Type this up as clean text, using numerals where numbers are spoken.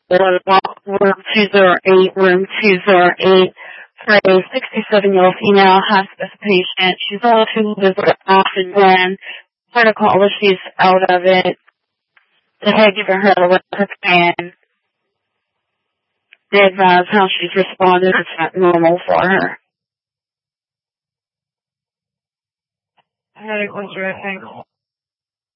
room 208, room 208 for a 67-year-old female hospice patient. She's able to visit oxygen. Try to call her, she's out of it. The head giving her a liver scan. They advise how she's responded. It's not normal for her. Medical directing.